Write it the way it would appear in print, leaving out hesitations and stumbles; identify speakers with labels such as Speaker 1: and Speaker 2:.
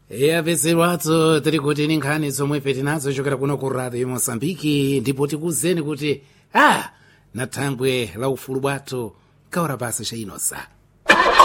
Speaker 1: apezerwatso tiri kuti ni nkhani zomwe tinazo chokera kuno ku radio Mosambiki, ndipo tikuzeni kuti na thangwe la ufulu bwathu kawira pasi cha inosa.